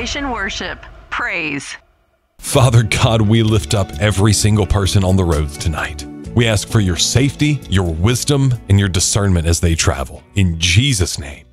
Restoration Worship. Praise. Father God, we lift up every single person on the roads tonight. We ask for your safety, your wisdom, and your discernment as they travel. In Jesus' name.